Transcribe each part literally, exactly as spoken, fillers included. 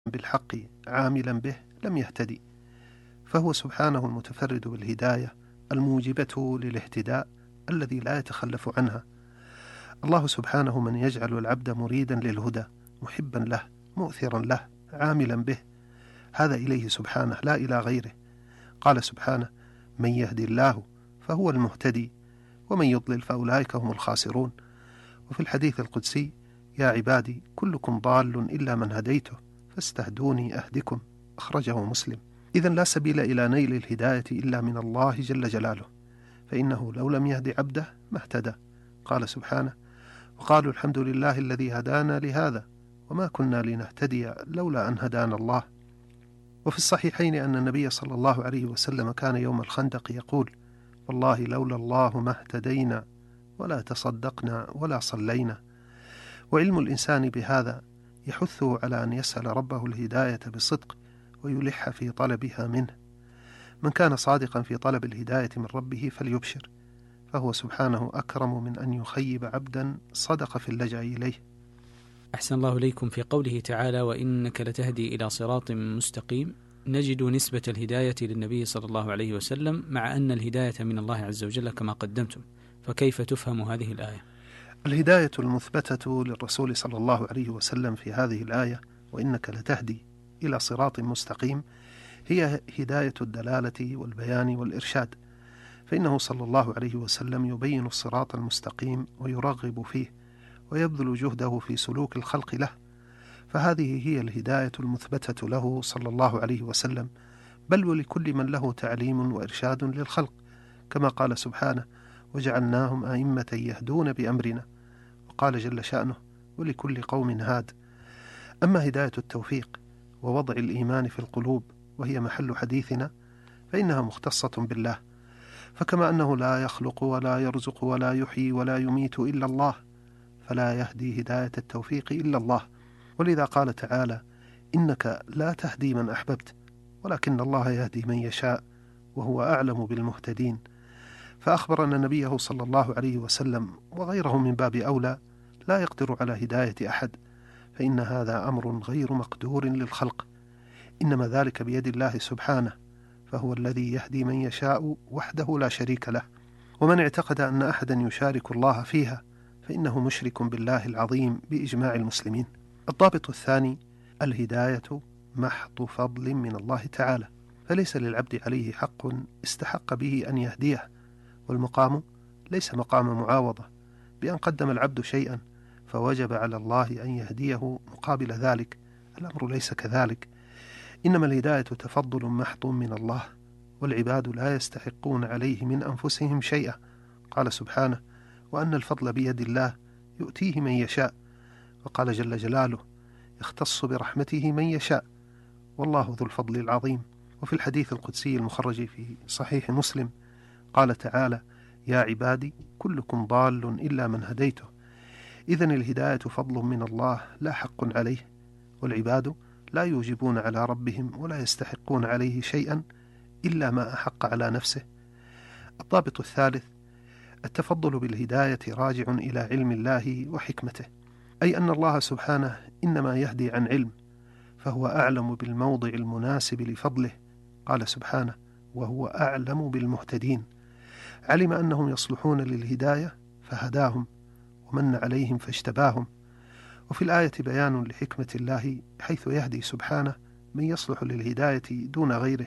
بالحق عاملا به لم يهتدي، فهو سبحانه المتفرد بالهداية الموجبة للاهتداء الذي لا يتخلف عنها. الله سبحانه من يجعل العبد مريدا للهدى محبا له مؤثرا له عاملا به، هذا إليه سبحانه لا إلى غيره. قال سبحانه: من يهدي الله فهو المهتدي ومن يضلل فأولئك هم الخاسرون. وفي الحديث القدسي: يا عبادي كلكم ضال إلا من هديته فاستهدوني أهدكم، أخرجه مسلم. إذن لا سبيل إلى نيل الهداية إلا من الله جل جلاله، فإنه لو لم يهدي عبده ما اهتدى. قال سبحانه: وقالوا الحمد لله الذي هدانا لهذا وما كنا لنهتدي لولا أن هدانا الله. وفي الصحيحين أن النبي صلى الله عليه وسلم كان يوم الخندق يقول: والله لولا الله ما اهتدينا ولا تصدقنا ولا صلينا. وعلم الإنسان بهذا يحثه على أن يسأل ربه الهداية بصدق ويلح في طلبها منه. من كان صادقا في طلب الهداية من ربه فليبشر، فهو سبحانه أكرم من أن يخيب عبدا صدق في اللجأ إليه. أحسن الله إليكم. في قوله تعالى: وإنك لتهدي إلى صراط مستقيم، نجد نسبة الهداية للنبي صلى الله عليه وسلم، مع أن الهداية من الله عز وجل كما قدمتم، فكيف تفهم هذه الآية؟ الهداية المثبتة للرسول صلى الله عليه وسلم في هذه الآية: وإنك لتهدي إلى صراط مستقيم، هي هداية الدلالة والبيان والإرشاد، فإنه صلى الله عليه وسلم يبين الصراط المستقيم ويرغب فيه ويبذل جهده في سلوك الخلق له، فهذه هي الهداية المثبتة له صلى الله عليه وسلم، بل ولكل من له تعليم وإرشاد للخلق، كما قال سبحانه: وجعلناهم أئمة يهدون بأمرنا. وقال جل شأنه: ولكل قوم هاد. أما هداية التوفيق ووضع الإيمان في القلوب وهي محل حديثنا فإنها مختصة بالله، فكما أنه لا يخلق ولا يرزق ولا يحيي ولا يميت إلا الله، فلا يهدي هداية التوفيق إلا الله. ولذا قال تعالى: إنك لا تهدي من أحببت ولكن الله يهدي من يشاء وهو أعلم بالمهتدين. فأخبر أن نبيه صلى الله عليه وسلم وغيره من باب أولى لا يقدر على هداية أحد، فإن هذا أمر غير مقدور للخلق، إنما ذلك بيد الله سبحانه، فهو الذي يهدي من يشاء وحده لا شريك له. ومن اعتقد أن أحدا يشارك الله فيها فإنه مشرك بالله العظيم بإجماع المسلمين. الضابط الثاني: الهداية محض فضل من الله تعالى، فليس للعبد عليه حق استحق به أن يهديه، والمقام ليس مقام معاوضة بأن قدم العبد شيئا فوجب على الله أن يهديه مقابل ذلك. الأمر ليس كذلك، إنما الهداية تفضل محض من الله، والعباد لا يستحقون عليه من أنفسهم شيئا. قال سبحانه: وأن الفضل بيد الله يؤتيه من يشاء. وقال جل جلاله: يختص برحمته من يشاء والله ذو الفضل العظيم. وفي الحديث القدسي المخرج في صحيح مسلم قال تعالى: يا عبادي كلكم ضال إلا من هديته. إذن الهداية فضل من الله لا حق عليه، والعباد لا يوجبون على ربهم ولا يستحقون عليه شيئا إلا ما أحق على نفسه. الضابط الثالث: التفضل بالهداية راجع إلى علم الله وحكمته، أي أن الله سبحانه إنما يهدي عن علم، فهو أعلم بالموضع المناسب لفضله. قال سبحانه: وهو أعلم بالمهتدين. علم أنهم يصلحون للهداية فهداهم، ومن عليهم فاجتباهم. وفي الآية بيان لحكمة الله حيث يهدي سبحانه من يصلح للهداية دون غيره.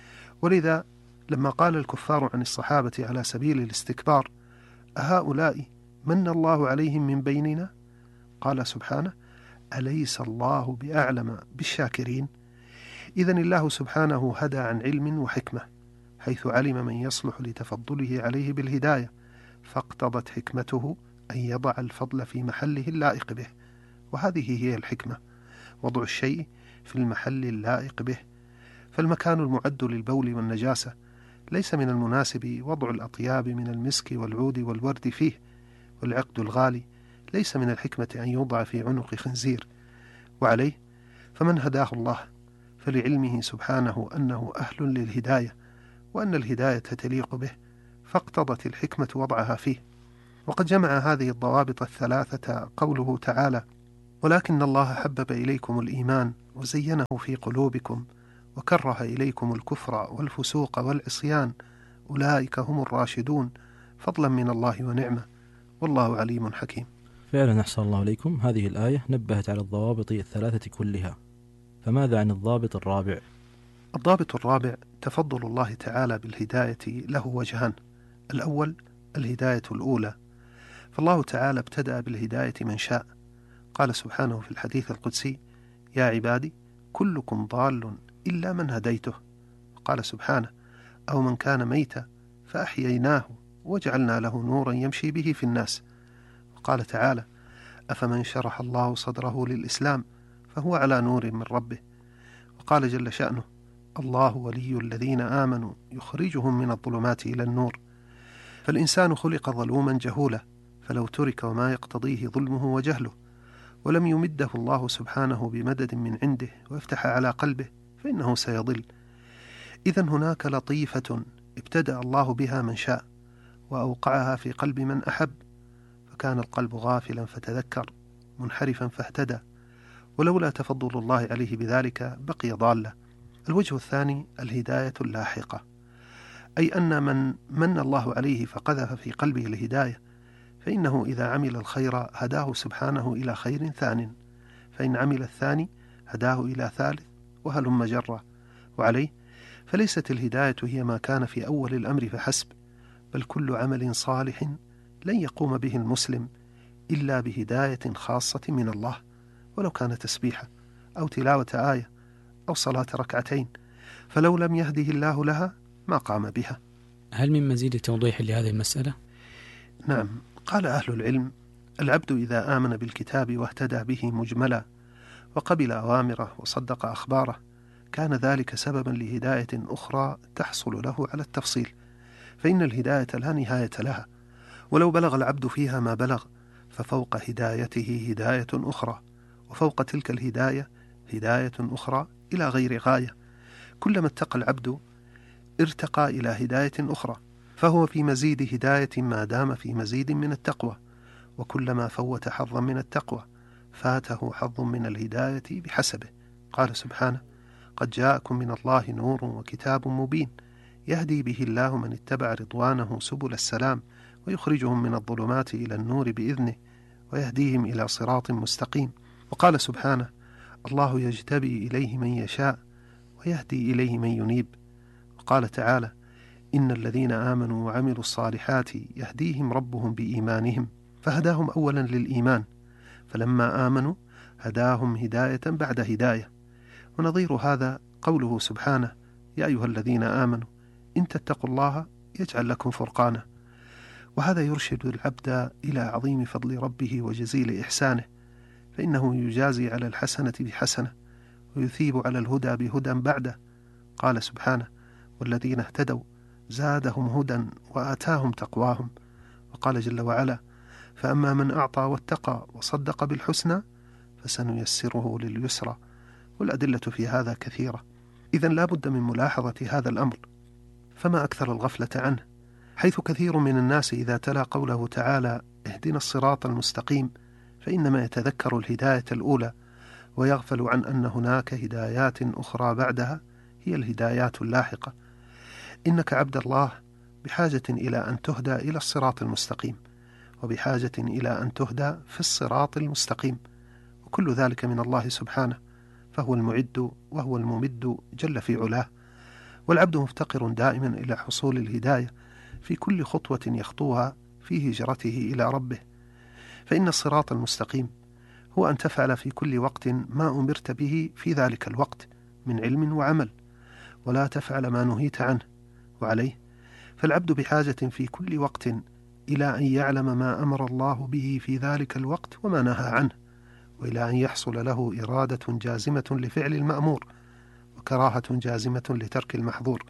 ولذا لما قال الكفار عن الصحابة على سبيل الاستكبار: أهؤلاء من الله عليهم من بيننا؟ قال سبحانه: أليس الله بأعلم بالشاكرين؟ إذن الله سبحانه هدى عن علم وحكمة، حيث علم من يصلح لتفضله عليه بالهداية، فاقتضت حكمته أن يضع الفضل في محله اللائق به، وهذه هي الحكمة: وضع الشيء في المحل اللائق به. فالمكان المعد للبول والنجاسة ليس من المناسب وضع الأطياب من المسك والعود والورد فيه، والعقد الغالي ليس من الحكمة أن يوضع في عنق خنزير. وعليه فمن هداه الله فلعلمه سبحانه أنه أهل للهداية، وأن الهداية تليق به، فاقتضت الحكمة وضعها فيه. وقد جمع هذه الضوابط الثلاثة قوله تعالى: ولكن الله حبب إليكم الإيمان وزينه في قلوبكم وكره إليكم الكفر والفسوق والعصيان أولئك هم الراشدون فضلا من الله ونعمة والله عليم حكيم. فعلا أحسن الله إليكم. هذه الآية نبهت على الضوابط الثلاثة كلها، فماذا عن الضابط الرابع؟ الضابط الرابع تفضل الله تعالى بالهداية له وجهان. الأول الهداية الأولى، فالله تعالى ابتدأ بالهداية من شاء، قال سبحانه في الحديث القدسي: يا عبادي كلكم ضال إلا من هديته. وقال سبحانه: أو من كان ميتا فأحييناه وجعلنا له نورا يمشي به في الناس. وقال تعالى: أفمن شرح الله صدره للإسلام فهو على نور من ربه. وقال جل شأنه: الله ولي الذين آمنوا يخرجهم من الظلمات إلى النور. فالإنسان خلق ظلوما جهولا، فلو ترك وما يقتضيه ظلمه وجهله ولم يمده الله سبحانه بمدد من عنده ويفتح على قلبه فإنه سيضل. إذن هناك لطيفة ابتدأ الله بها من شاء وأوقعها في قلب من أحب، فكان القلب غافلا فتذكر، منحرفا فاهتدى، ولولا تفضل الله عليه بذلك بقي ضالا. الوجه الثاني الهداية اللاحقة، أي أن من من الله عليه فقذف في قلبه الهداية فإنه إذا عمل الخير هداه سبحانه إلى خير ثان، فإن عمل الثاني هداه إلى ثالث، وهلم جرا. وعليه فليست الهداية هي ما كان في أول الأمر فحسب، بل كل عمل صالح لن يقوم به المسلم إلا بهداية خاصة من الله، ولو كان تسبيحة أو تلاوة آية أو صلاة ركعتين، فلو لم يهده الله لها ما قام بها. هل من مزيد توضيح لهذه المسألة؟ نعم، قال أهل العلم: العبد إذا آمن بالكتاب واهتدى به مجملا وقبل أوامره وصدق أخباره كان ذلك سببا لهداية أخرى تحصل له على التفصيل، فإن الهداية لا نهاية لها، ولو بلغ العبد فيها ما بلغ ففوق هدايته هداية أخرى، وفوق تلك الهداية هداية أخرى إلى غير غاية. كلما اتقى العبد ارتقى إلى هداية أخرى، فهو في مزيد هداية ما دام في مزيد من التقوى، وكلما فوت حظا من التقوى فاته حظ من الهداية بحسبه. قال سبحانه: قد جاءكم من الله نور وكتاب مبين يهدي به الله من اتبع رضوانه سبل السلام ويخرجهم من الظلمات إلى النور بإذنه ويهديهم إلى صراط مستقيم. وقال سبحانه: الله يجتبي إليه من يشاء ويهدي إليه من ينيب. وقال تعالى: إن الذين آمنوا وعملوا الصالحات يهديهم ربهم بإيمانهم، فهداهم أولا للإيمان، فلما آمنوا هداهم هداية بعد هداية. ونظير هذا قوله سبحانه: يا أيها الذين آمنوا إن تتقوا الله يجعل لكم فرقانا. وهذا يرشد العبد إلى عظيم فضل ربه وجزيل إحسانه، فإنه يجازي على الحسنة بحسنة ويثيب على الهدى بهدى بعده. قال سبحانه: والذين اهتدوا زادهم هدى وآتاهم تقواهم. وقال جل وعلا: فأما من أعطى واتقى وصدق بالحسنى فسنيسره لليسرى. والأدلة في هذا كثيرة، إذن لا بد من ملاحظة هذا الأمر، فما أكثر الغفلة عنه، حيث كثير من الناس إذا تلا قوله تعالى: اهدنا الصراط المستقيم، فإنما يتذكر الهداية الأولى ويغفل عن أن هناك هدايات أخرى بعدها هي الهدايات اللاحقة. إنك عبد الله بحاجة إلى أن تهدى إلى الصراط المستقيم، وبحاجة إلى أن تهدى في الصراط المستقيم، وكل ذلك من الله سبحانه، فهو المعد وهو الممد جل في علاه. والعبد مفتقر دائما إلى حصول الهداية في كل خطوة يخطوها في هجرته إلى ربه، فإن الصراط المستقيم هو أن تفعل في كل وقت ما أمرت به في ذلك الوقت من علم وعمل، ولا تفعل ما نهيت عنه. وعليه فالعبد بحاجة في كل وقت إلى أن يعلم ما أمر الله به في ذلك الوقت وما نهى عنه، وإلى أن يحصل له إرادة جازمة لفعل المأمور وكراهة جازمة لترك المحظور.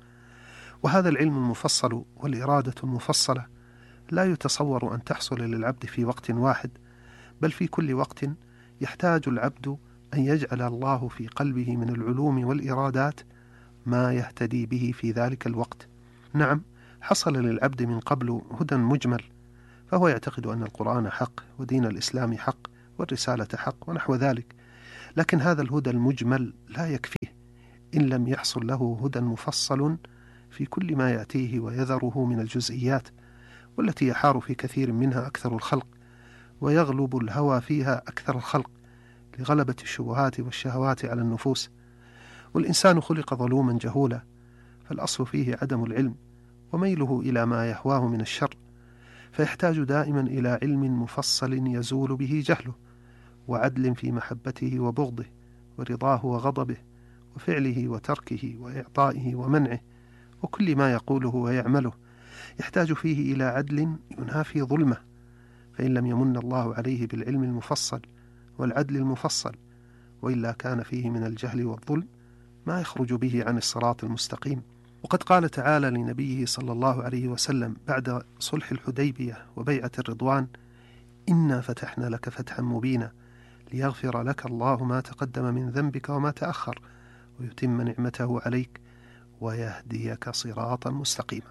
وهذا العلم المفصل والإرادة المفصلة لا يتصور أن تحصل للعبد في وقت واحد، بل في كل وقت يحتاج العبد أن يجعل الله في قلبه من العلوم والإرادات ما يهتدي به في ذلك الوقت. نعم، حصل للعبد من قبل هدى مجمل، فهو يعتقد أن القرآن حق ودين الإسلام حق والرسالة حق ونحو ذلك، لكن هذا الهدى المجمل لا يكفيه إن لم يحصل له هدى مفصل في كل ما يأتيه ويذره من الجزئيات، والتي يحار في كثير منها أكثر الخلق، ويغلب الهوى فيها أكثر الخلق لغلبة الشبهات والشهوات على النفوس. والإنسان خلق ظلوما جهولا، فالأصل فيه عدم العلم وميله إلى ما يهواه من الشر، فيحتاج دائما إلى علم مفصل يزول به جهله، وعدل في محبته وبغضه، ورضاه وغضبه، وفعله وتركه، وإعطائه ومنعه، وكل ما يقوله ويعمله يحتاج فيه إلى عدل ينافي ظلمه. فإن لم يمن الله عليه بالعلم المفصل والعدل المفصل، وإلا كان فيه من الجهل والظلم ما يخرج به عن الصراط المستقيم. وقد قال تعالى لنبيه صلى الله عليه وسلم بعد صلح الحديبية وبيعة الرضوان: إنا فتحنا لك فتحا مبينا ليغفر لك الله ما تقدم من ذنبك وما تأخر ويتم نعمته عليك ويهديك صراطا مستقيما.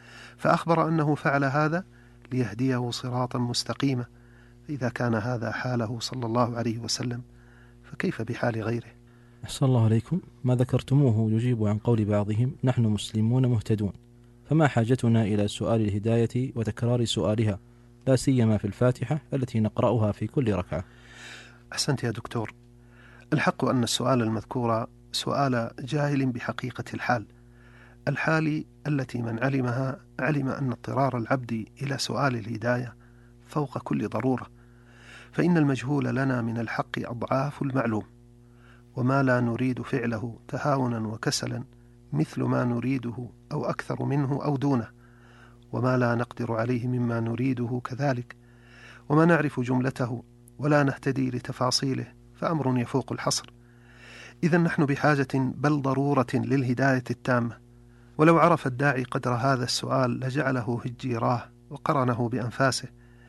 فأخبر أنه فعل هذا ليهديه صراطا مستقيما. إذا كان هذا حاله صلى الله عليه وسلم فكيف بحال غيره؟ أحسن الله عليكم. ما ذكرتموه يجيب عن قول بعضهم: نحن مسلمون مهتدون، فما حاجتنا إلى سؤال الهداية وتكرار سؤالها، لا سيما في الفاتحة التي نقرأها في كل ركعة؟ أحسنت يا دكتور. الحق أن السؤال المذكور سؤال جاهل بحقيقة الحال، الحال التي من علمها علم أن اضطرار العبد إلى سؤال الهداية فوق كل ضرورة، فإن المجهول لنا من الحق أضعاف المعلوم، وما لا نريد فعله تهاونا وكسلا مثل ما نريده أو أكثر منه أو دونه، وما لا نقدر عليه مما نريده كذلك، وما نعرف جملته ولا نهتدي لتفاصيله فأمر يفوق الحصر. إذن نحن بحاجة بل ضرورة للهداية التامة. ولو عرف الداعي قدر هذا السؤال لجعله هجيراه وقرنه بأنفاسه،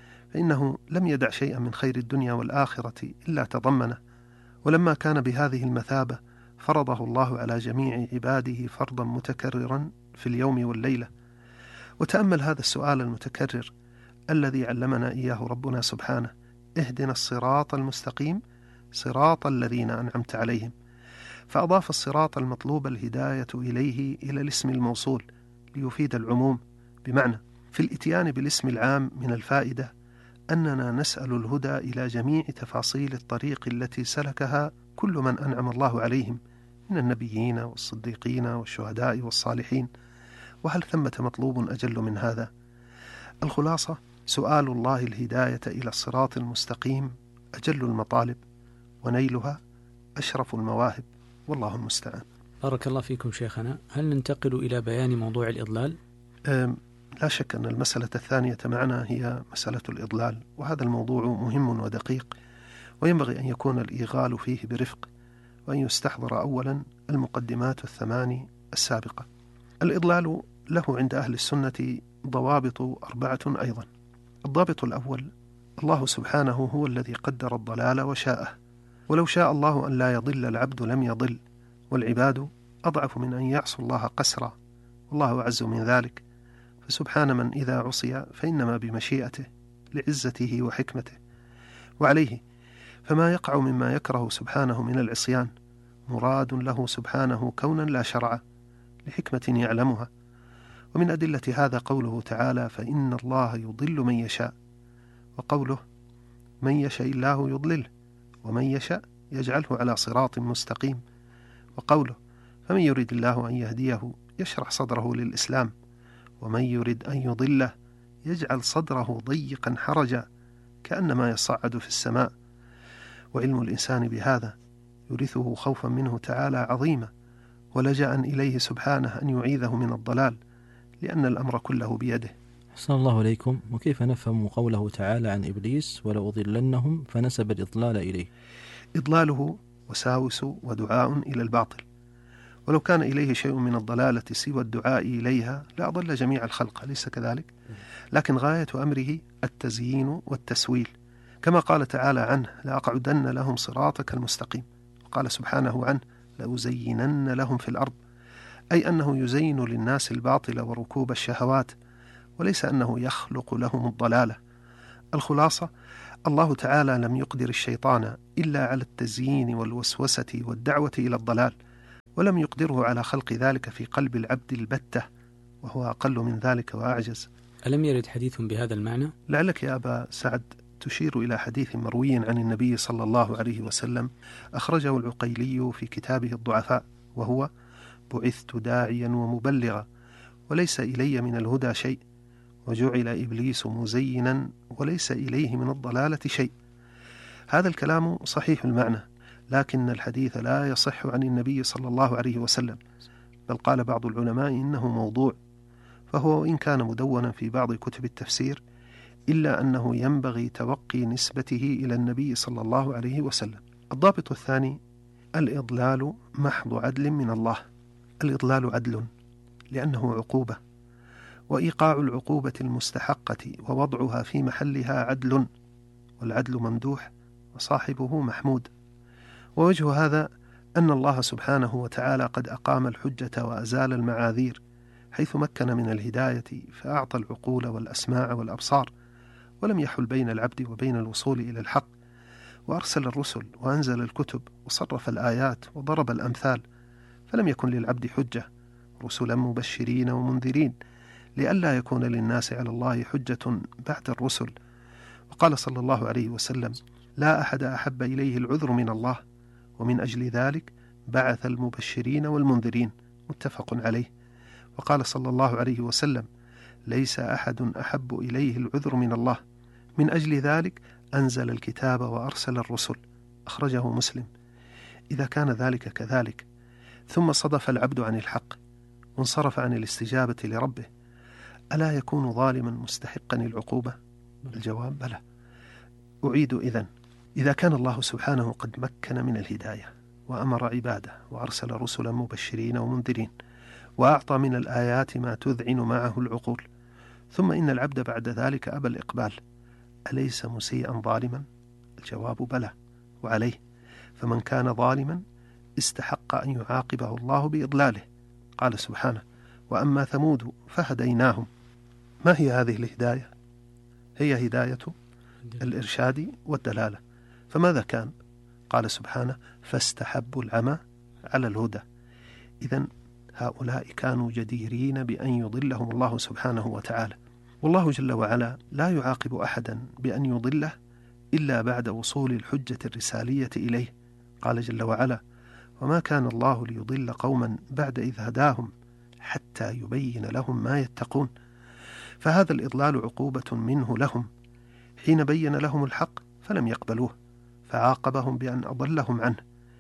فإنه لم يدع شيئا من خير الدنيا والآخرة إلا تضمنه. ولما كان بهذه المثابة فرضه الله على جميع عباده فرضا متكررا في اليوم والليلة. وتأمل هذا السؤال المتكرر الذي علمنا إياه ربنا سبحانه: اهدنا الصراط المستقيم صراط الذين أنعمت عليهم، فأضاف الصراط المطلوب الهداية إليه إلى الاسم الموصول ليفيد العموم، بمعنى في الإتيان بالاسم العام من الفائدة أننا نسأل الهدى إلى جميع تفاصيل الطريق التي سلكها كل من أنعم الله عليهم من النبيين والصديقين والشهداء والصالحين. وهل ثمة مطلوب أجل من هذا؟ الخلاصة: سؤال الله الهداية إلى الصراط المستقيم أجل المطالب، ونيلها أشرف المواهب، والله المستعان. بارك الله فيكم شيخنا. هل ننتقل إلى بيان موضوع الإضلال؟ لا شك أن المسألة الثانية معنا هي مسألة الإضلال، وهذا الموضوع مهم ودقيق، وينبغي أن يكون الإيغال فيه برفق، وأن يستحضر أولا المقدمات الثماني السابقة. الإضلال له عند أهل السنة ضوابط أربعة أيضا. الضابط الأول: الله سبحانه هو الذي قدر الضلال وشاءه، ولو شاء الله أن لا يضل العبد لم يضل، والعباد أضعف من أن يعصوا الله قسرا، والله أعز من ذلك. فسبحان من إذا عصي فإنما بمشيئته لعزته وحكمته. وعليه فما يقع مما يكره سبحانه من العصيان مراد له سبحانه كونا لا شرعا لحكمة يعلمها. ومن أدلة هذا قوله تعالى: فإن الله يضل من يشاء، وقوله: من يشاء الله يضلله، ومن يشاء يجعله على صراط مستقيم، وقوله: فمن يريد الله أن يهديه يشرح صدره للإسلام، ومن يريد أن يضله يجعل صدره ضيقا حرجا كأنما يصعد في السماء. وعلم الإنسان بهذا يورثه خوفا منه تعالى عظيما، ولجأ إليه سبحانه أن يعيذه من الضلال، لأن الأمر كله بيده. أحسن الله عليكم. وكيف نفهم قوله تعالى عن إبليس: ولأضلنهم، فنسب الإضلال إليه؟ إضلاله وساوس ودعاء إلى الباطل، ولو كان إليه شيء من الضلالة سوى الدعاء إليها لأضل جميع الخلق، أليس كذلك؟ لكن غاية أمره التزيين والتسويل، كما قال تعالى عنه: لأقعدن لهم صراطك المستقيم. وقال سبحانه عنه: لأزينن لهم في الأرض، أي أنه يزين للناس الباطل وركوب الشهوات، وليس أنه يخلق لهم الضلالة. الخلاصة: الله تعالى لم يقدر الشيطان إلا على التزيين والوسوسة والدعوة إلى الضلال، ولم يقدره على خلق ذلك في قلب العبد البتة، وهو أقل من ذلك وأعجز. ألم يرد حديث بهذا المعنى؟ لعلك يا أبا سعد تشير إلى حديث مروي عن النبي صلى الله عليه وسلم أخرجه العقيلي في كتابه الضعفاء، وهو: بعثت داعيا ومبلغا وليس إلي من الهدى شيء، وجعل إبليس مزينا وليس إليه من الضلالة شيء. هذا الكلام صحيح المعنى، لكن الحديث لا يصح عن النبي صلى الله عليه وسلم، بل قال بعض العلماء إنه موضوع، فهو إن كان مدونا في بعض كتب التفسير إلا أنه ينبغي توقي نسبته إلى النبي صلى الله عليه وسلم. الضابط الثاني: الإضلال محض عدل من الله. الإضلال عدل لأنه عقوبة، وإيقاع العقوبة المستحقة ووضعها في محلها عدل، والعدل ممدوح وصاحبه محمود. ووجه هذا أن الله سبحانه وتعالى قد أقام الحجة وأزال المعاذير، حيث مكن من الهداية فأعطى العقول والأسماع والأبصار، ولم يحل بين العبد وبين الوصول إلى الحق، وأرسل الرسل وأنزل الكتب وصرف الآيات وضرب الأمثال، فلم يكن للعبد حجة، رسلا مبشرين ومنذرين، لئلا يكون للناس على الله حجة بعد الرسل. وقال صلى الله عليه وسلم: لا أحد أحب إليه العذر من الله، ومن أجل ذلك بعث المبشرين والمنذرين، متفق عليه. وقال صلى الله عليه وسلم: ليس أحد أحب إليه العذر من الله، من أجل ذلك أنزل الكتاب وأرسل الرسل، أخرجه مسلم. إذا كان ذلك كذلك، ثم صدف العبد عن الحق وانصرف عن الاستجابة لربه، ألا يكون ظالما مستحقا العقوبة؟ الجواب: بلى. أعيد إذن: إذا كان الله سبحانه قد مكن من الهداية وأمر عباده وأرسل رسلا مبشرين ومنذرين وأعطى من الآيات ما تذعن معه العقول، ثم إن العبد بعد ذلك أبى الإقبال، أليس مسيئا ظالما؟ الجواب: بلى وعليه، فمن كان ظالما استحق أن يعاقبه الله بإضلاله. قال سبحانه: وأما ثمود فهديناهم. ما هي هذه الهداية؟ هي هداية الإرشاد والدلالة. فماذا كان؟ قال سبحانه: فاستحبوا العمى على الهدى. إذن هؤلاء كانوا جديرين بأن يضلهم الله سبحانه وتعالى، والله جل وعلا لا يعاقب أحدا بأن يضله إلا بعد وصول الحجة الرسالية إليه. قال جل وعلا: وما كان الله ليضل قوما بعد إذ هداهم حتى يبين لهم ما يتقون. فهذا الإضلال عقوبة منه لهم، حين بين لهم الحق فلم يقبلوه، فعاقبهم بأن أضلهم عنه.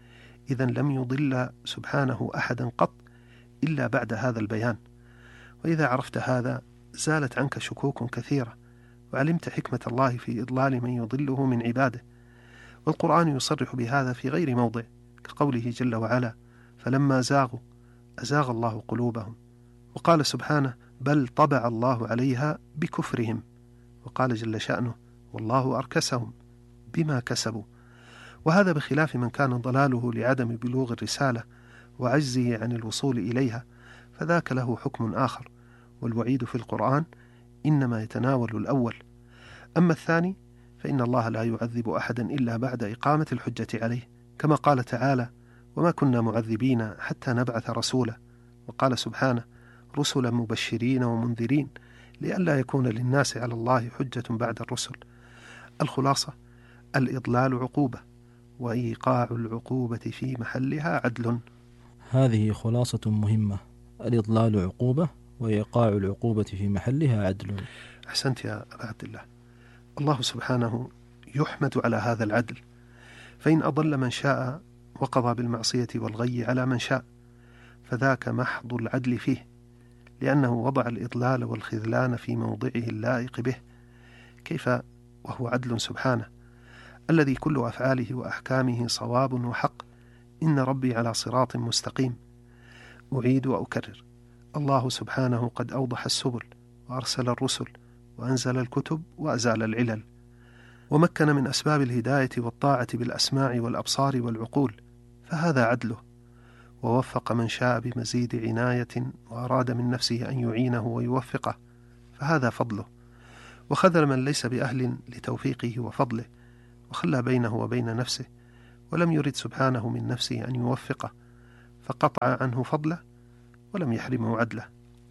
إذن لم يضل سبحانه أحدا قط إلا بعد هذا البيان. وإذا عرفت هذا زالت عنك شكوك كثيرة، وعلمت حكمة الله في إضلال من يضله من عباده. والقرآن يصرح بهذا في غير موضع، كقوله جل وعلا: فلما زاغوا أزاغ الله قلوبهم. وقال سبحانه: بل طبع الله عليها بكفرهم. وقال جل شأنه: والله أركسهم بما كسبوا. وهذا بخلاف من كان ضلاله لعدم بلوغ الرسالة وعجزه عن الوصول إليها، فذاك له حكم آخر، والوعيد في القرآن إنما يتناول الأول. أما الثاني فإن الله لا يعذب أحدا إلا بعد إقامة الحجة عليه، كما قال تعالى: وما كنا معذبين حتى نبعث رسولا. وقال سبحانه: رسلا مبشرين ومنذرين لئلا يكون للناس على الله حجة بعد الرسل. الخلاصة: الإضلال عقوبة، وإيقاع العقوبة في محلها عدل. هذه خلاصة مهمة: الإضلال عقوبة، وإيقاع العقوبة في محلها عدل. أحسنت يا أبا عبد الله. الله سبحانه يحمد على هذا العدل، فإن أضل من شاء وقضى بالمعصية والغي على من شاء، فذاك محض العدل فيه، لأنه وضع الإضلال والخذلان في موضعه اللائق به. كيف وهو عدل سبحانه الذي كل أفعاله وأحكامه صواب وحق؟ إن ربي على صراط مستقيم. أعيد وأكرر: الله سبحانه قد أوضح السبل وأرسل الرسل وأنزل الكتب وأزال العلل، ومكن من أسباب الهداية والطاعة بالأسماع والأبصار والعقول، فهذا عدله. ووفق من شاء بمزيد عناية وأراد من نفسه أن يعينه ويوفقه، فهذا فضله. وخذل من ليس بأهل لتوفيقه وفضله، وخلى بينه وبين نفسه، ولم يرد سبحانه من نفسه أن يوفقه، فقطع عنه فضله ولم يحرمه عدله.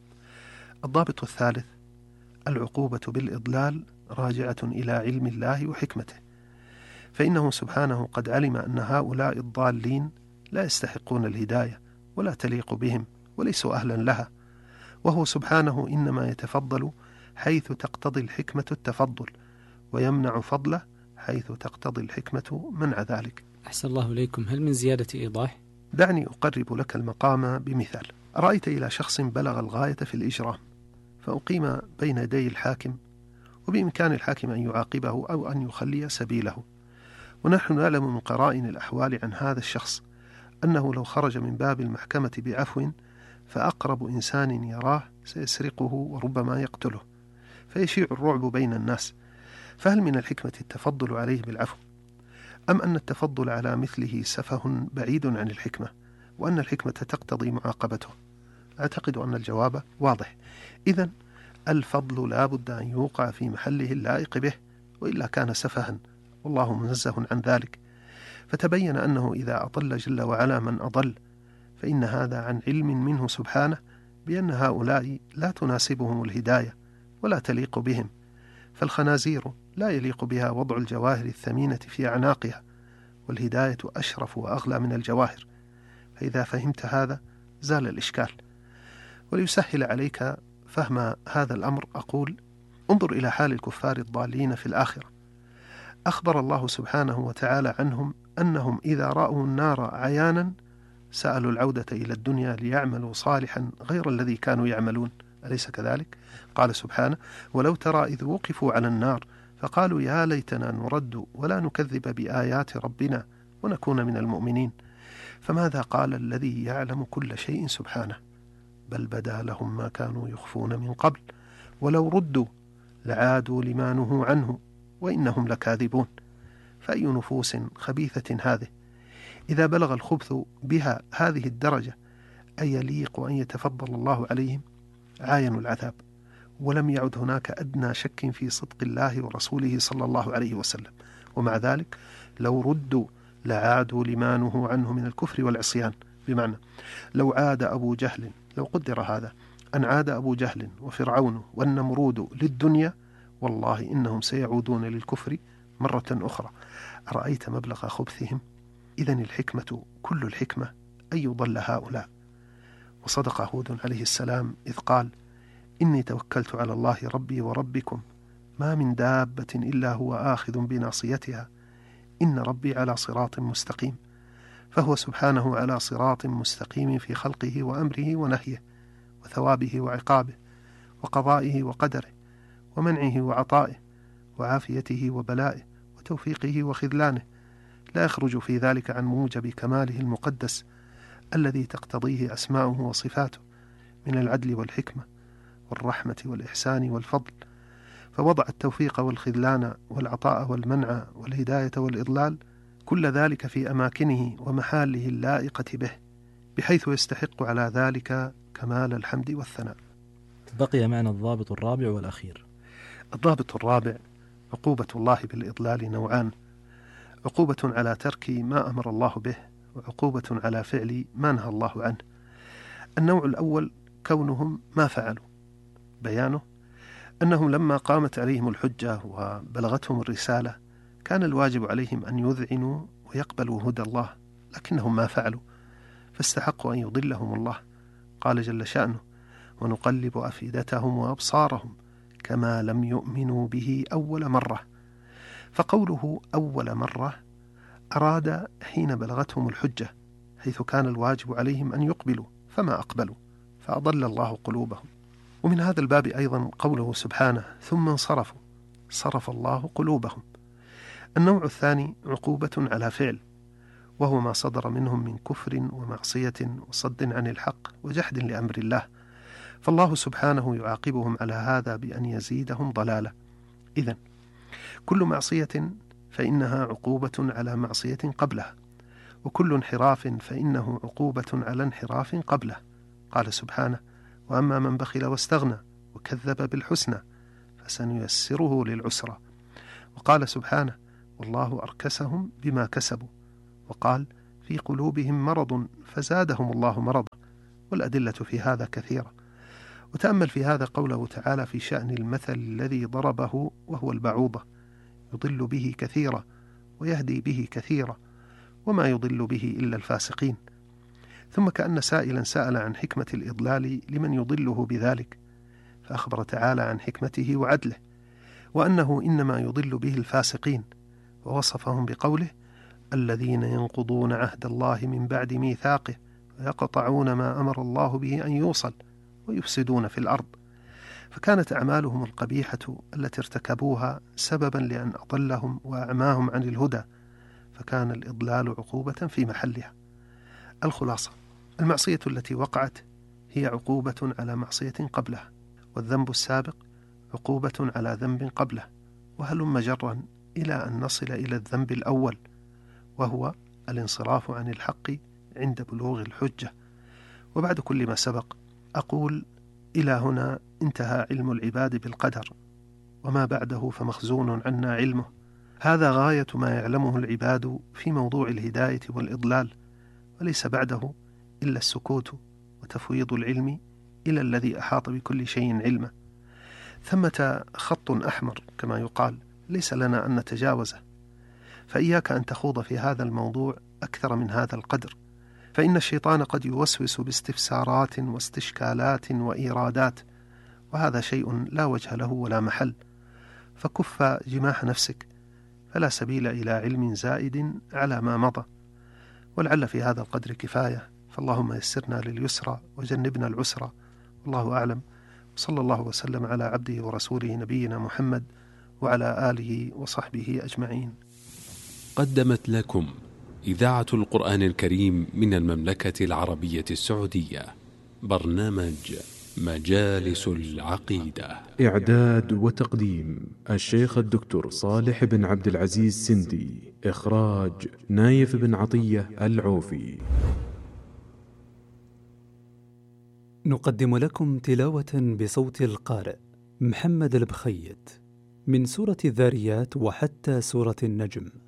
الضابط الثالث: العقوبة بالإضلال راجعة إلى علم الله وحكمته، فإنه سبحانه قد علم أن هؤلاء الضالين لا يستحقون الهداية ولا تليق بهم وليسوا أهلا لها، وهو سبحانه إنما يتفضل حيث تقتضي الحكمة التفضل، ويمنع فضله حيث تقتضي الحكمة منع ذلك. أحسن الله إليكم، هل من زيادة إيضاح؟ دعني أقرب لك المقام بمثال. رأيت إلى شخص بلغ الغاية في الإجرام، فأقيم بين يدي الحاكم، وبإمكان الحاكم أن يعاقبه أو أن يخلي سبيله، ونحن نعلم من قرائن الأحوال عن هذا الشخص أنه لو خرج من باب المحكمة بعفو فأقرب إنسان يراه سيسرقه وربما يقتله، فيشيع الرعب بين الناس. فهل من الحكمة التفضل عليه بالعفو، أم أن التفضل على مثله سفه بعيد عن الحكمة، وأن الحكمة تقتضي معاقبته؟ أعتقد أن الجواب واضح. إذن الفضل لا بد أن يوقع في محله اللائق به، وإلا كان سفها، والله منزه عن ذلك. فتبين أنه إذا أضل جل وعلا من أضل، فإن هذا عن علم منه سبحانه بأن هؤلاء لا تناسبهم الهداية ولا تليق بهم، فالخنازير لا يليق بها وضع الجواهر الثمينة في أعناقها، والهداية أشرف وأغلى من الجواهر. فإذا فهمت هذا زال الإشكال. وليسهل عليك فهم هذا الأمر أقول: انظر إلى حال الكفار الضالين في الآخرة. أخبر الله سبحانه وتعالى عنهم أنهم إذا رأوا النار عيانا سألوا العودة إلى الدنيا ليعملوا صالحا غير الذي كانوا يعملون، أليس كذلك؟ قال سبحانه: ولو ترى إذ وقفوا على النار فقالوا يا ليتنا نرد ولا نكذب بآيات ربنا ونكون من المؤمنين. فماذا قال الذي يعلم كل شيء سبحانه؟ بل بدا لهم ما كانوا يخفون من قبل ولو ردوا لعادوا لما نهوا عنه وإنهم لكاذبون. فأي نفوس خبيثة هذه إذا بلغ الخبث بها هذه الدرجة أي يليق أن يتفضل الله عليهم؟ عاينوا العذاب، ولم يعد هناك أدنى شك في صدق الله ورسوله صلى الله عليه وسلم، ومع ذلك لو ردوا لعادوا لما نهوا عنه من الكفر والعصيان. بمعنى لو عاد أبو جهل، لو قدر هذا أن عاد أبو جهل وفرعون والنمرود للدنيا، والله إنهم سيعودون للكفر مرة أخرى. أرأيت مبلغ خبثهم؟ إذن الحكمة كل الحكمة أن يضل هؤلاء. وصدق هود عليه السلام إذ قال: إني توكلت على الله ربي وربكم ما من دابة إلا هو آخذ بناصيتها إن ربي على صراط مستقيم. فهو سبحانه على صراط مستقيم في خلقه وأمره ونهيه وثوابه وعقابه وقضائه وقدره ومنعه وعطائه وعافيته وبلائه وتوفيقه وخذلانه، لا يخرج في ذلك عن موجب كماله المقدس الذي تقتضيه أسماؤه وصفاته من العدل والحكمة والرحمة والإحسان والفضل. فوضع التوفيق والخذلان والعطاء والمنع والهداية والإضلال كل ذلك في أماكنه ومحاله اللائقة به، بحيث يستحق على ذلك كمال الحمد والثناء. بقي معنا الضابط الرابع والأخير. الضابط الرابع: عقوبة الله بالإضلال نوعان: عقوبة على ترك ما أمر الله به، وعقوبة على فعل ما نهى الله عنه. النوع الأول كونهم ما فعلوا. بيانه أنهم لما قامت عليهم الحجة وبلغتهم الرسالة كان الواجب عليهم أن يذعنوا ويقبلوا هدى الله، لكنهم ما فعلوا، فاستحقوا أن يضلهم الله. قال جل شأنه: ونقلب أفئدتهم وأبصارهم كما لم يؤمنوا به أول مرة. فقوله أول مرة أراد حين بلغتهم الحجة، حيث كان الواجب عليهم أن يقبلوا فما أقبلوا، فأضل الله قلوبهم. ومن هذا الباب أيضا قوله سبحانه: ثم انصرفوا صرف الله قلوبهم. النوع الثاني عقوبة على فعل، وهو ما صدر منهم من كفر ومعصية وصد عن الحق وجحد لأمر الله، فالله سبحانه يعاقبهم على هذا بأن يزيدهم ضلالة. إذن كل معصية فإنها عقوبة على معصية قبلها، وكل انحراف فإنه عقوبة على انحراف قبله. قال سبحانه: وأما من بخل واستغنى وكذب بالحسنى فسنيسره للعسرى. وقال سبحانه: والله أركسهم بما كسبوا. وقال: في قلوبهم مرض فزادهم الله مرضا. والأدلة في هذا كثيرة. وتأمل في هذا قوله تعالى في شأن المثل الذي ضربه وهو البعوضة، يضل به كثيرا ويهدي به كثيرا وما يضل به إلا الفاسقين. ثم كأن سائلا سأل عن حكمة الإضلال لمن يضله بذلك، فأخبر تعالى عن حكمته وعدله، وأنه إنما يضل به الفاسقين، ووصفهم بقوله: الذين ينقضون عهد الله من بعد ميثاقه ويقطعون ما أمر الله به أن يوصل ويفسدون في الأرض. فكانت أعمالهم القبيحة التي ارتكبوها سببا لأن أضلهم وأعماهم عن الهدى، فكان الإضلال عقوبة في محلها. الخلاصة: المعصية التي وقعت هي عقوبة على معصية قبلها، والذنب السابق عقوبة على ذنب قبله، وهلم جرا إلى أن نصل إلى الذنب الأول، وهو الانصراف عن الحق عند بلوغ الحجة. وبعد كل ما سبق أقول: إلى هنا انتهى علم العباد بالقدر، وما بعده فمخزون عنا علمه. هذا غاية ما يعلمه العباد في موضوع الهداية والإضلال، وليس بعده إلا السكوت وتفويض العلم إلى الذي أحاط بكل شيء علمه. ثمة خط أحمر كما يقال، ليس لنا أن نتجاوزه، فإياك أن تخوض في هذا الموضوع أكثر من هذا القدر، فإن الشيطان قد يوسوس باستفسارات واستشكالات وإيرادات، وهذا شيء لا وجه له ولا محل. فكف جماح نفسك، فلا سبيل إلى علم زائد على ما مضى. ولعل في هذا القدر كفاية، فاللهم يسرنا لليسرى وجنبنا العسرى، والله أعلم. صلى الله وسلم على عبده ورسوله نبينا محمد وعلى آله وصحبه أجمعين. قدمت لكم إذاعة القرآن الكريم من المملكة العربية السعودية برنامج مجالس العقيدة. إعداد وتقديم الشيخ الدكتور صالح بن عبد العزيز سندي. إخراج نايف بن عطية العوفي. نقدم لكم تلاوة بصوت القارئ محمد البخيت من سورة الذاريات وحتى سورة النجم.